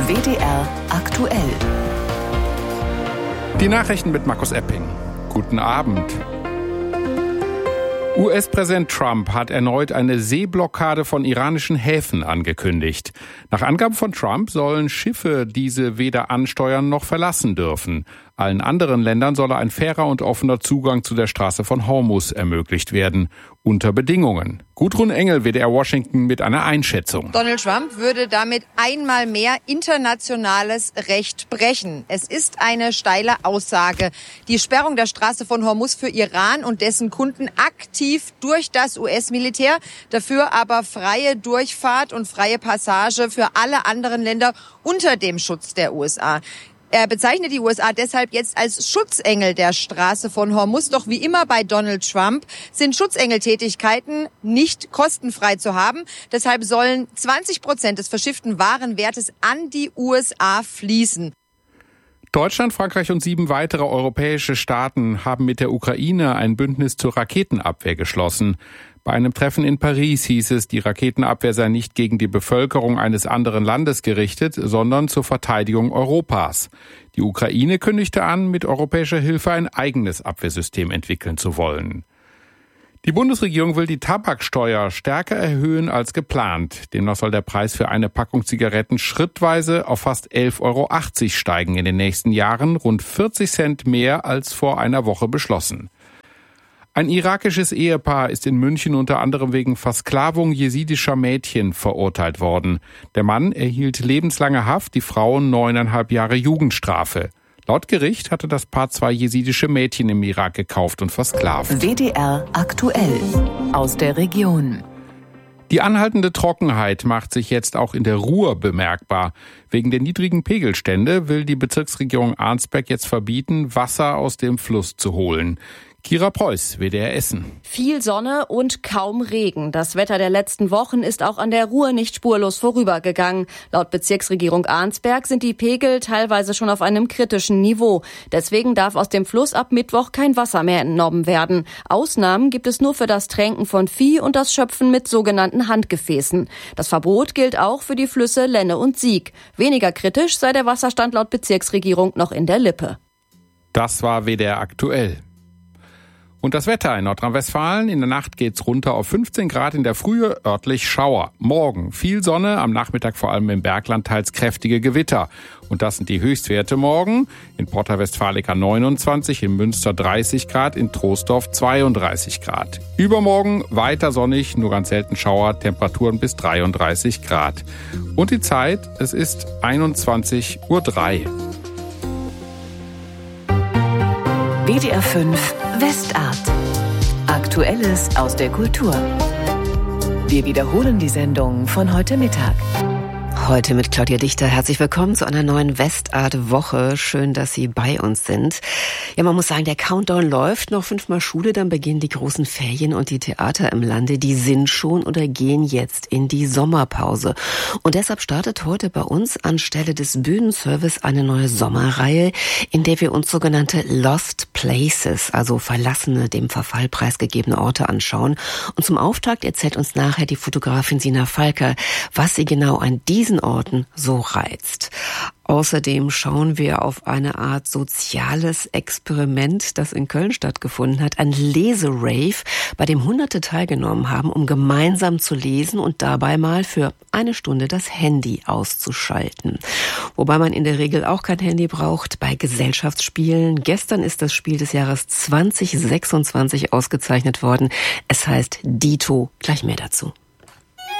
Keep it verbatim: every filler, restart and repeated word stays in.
W D R aktuell. Die Nachrichten mit Markus Epping. Guten Abend. U S-Präsident Trump hat erneut eine Seeblockade von iranischen Häfen angekündigt. Nach Angaben von Trump sollen Schiffe diese weder ansteuern noch verlassen dürfen. Allen anderen Ländern solle ein fairer und offener Zugang zu der Straße von Hormuz ermöglicht werden. Unter Bedingungen. Gudrun Engel, W D R Washington, mit einer Einschätzung. Donald Trump würde damit einmal mehr internationales Recht brechen. Es ist eine steile Aussage. Die Sperrung der Straße von Hormuz für Iran und dessen Kunden aktiv durch das U S-Militär, dafür aber freie Durchfahrt und freie Passage für alle anderen Länder unter dem Schutz der U S A. Er bezeichnet die U S A deshalb jetzt als Schutzengel der Straße von Hormuz. Doch wie immer bei Donald Trump sind Schutzengeltätigkeiten nicht kostenfrei zu haben. Deshalb sollen zwanzig Prozent des verschifften Warenwertes an die U S A fließen. Deutschland, Frankreich und sieben weitere europäische Staaten haben mit der Ukraine ein Bündnis zur Raketenabwehr geschlossen. Bei einem Treffen in Paris hieß es, die Raketenabwehr sei nicht gegen die Bevölkerung eines anderen Landes gerichtet, sondern zur Verteidigung Europas. Die Ukraine kündigte an, mit europäischer Hilfe ein eigenes Abwehrsystem entwickeln zu wollen. Die Bundesregierung will die Tabaksteuer stärker erhöhen als geplant. Demnach soll der Preis für eine Packung Zigaretten schrittweise auf fast elf Euro achtzig steigen in den nächsten Jahren, rund vierzig Cent mehr als vor einer Woche beschlossen. Ein irakisches Ehepaar ist in München unter anderem wegen Versklavung jesidischer Mädchen verurteilt worden. Der Mann erhielt lebenslange Haft, die Frau neuneinhalb Jahre Jugendstrafe. Laut Gericht hatte das Paar zwei jesidische Mädchen im Irak gekauft und versklavt. W D R aktuell aus der Region. Die anhaltende Trockenheit macht sich jetzt auch in der Ruhr bemerkbar. Wegen der niedrigen Pegelstände will die Bezirksregierung Arnsberg jetzt verbieten, Wasser aus dem Fluss zu holen. Kira Preuß, W D R Essen. Viel Sonne und kaum Regen. Das Wetter der letzten Wochen ist auch an der Ruhr nicht spurlos vorübergegangen. Laut Bezirksregierung Arnsberg sind die Pegel teilweise schon auf einem kritischen Niveau. Deswegen darf aus dem Fluss ab Mittwoch kein Wasser mehr entnommen werden. Ausnahmen gibt es nur für das Tränken von Vieh und das Schöpfen mit sogenannten Handgefäßen. Das Verbot gilt auch für die Flüsse Lenne und Sieg. Weniger kritisch sei der Wasserstand laut Bezirksregierung noch in der Lippe. Das war W D R aktuell. Und das Wetter in Nordrhein-Westfalen. In der Nacht geht's runter auf fünfzehn Grad, in der Frühe örtlich Schauer. Morgen viel Sonne, am Nachmittag vor allem im Bergland teils kräftige Gewitter. Und das sind die Höchstwerte morgen. In Porta Westfalica neunundzwanzig, in Münster dreißig Grad, in Troisdorf zweiunddreißig Grad. Übermorgen weiter sonnig, nur ganz selten Schauer, Temperaturen bis dreiunddreißig Grad. Und die Zeit, es ist einundzwanzig Uhr drei. W D R fünf Westart. Aktuelles aus der Kultur. Wir wiederholen die Sendung von heute Mittag. Heute mit Claudia Dichter. Herzlich willkommen zu einer neuen Westart-Woche. Schön, dass Sie bei uns sind. Ja, man muss sagen, der Countdown läuft. Noch fünfmal Schule, dann beginnen die großen Ferien und die Theater im Lande, die sind schon oder gehen jetzt in die Sommerpause. Und deshalb startet heute bei uns anstelle des Bühnenservice eine neue Sommerreihe, in der wir uns sogenannte Lost Places, also verlassene, dem Verfall preisgegebene Orte anschauen. Und zum Auftakt erzählt uns nachher die Fotografin Sina Falker, was sie genau an diesen Orten so reizt. Außerdem schauen wir auf eine Art soziales Experiment, das in Köln stattgefunden hat. Ein Leserave, bei dem Hunderte teilgenommen haben, um gemeinsam zu lesen und dabei mal für eine Stunde das Handy auszuschalten. Wobei man in der Regel auch kein Handy braucht bei Gesellschaftsspielen. Gestern ist das Spiel des Jahres zwanzig sechsundzwanzig ausgezeichnet worden. Es heißt Dito. Gleich mehr dazu.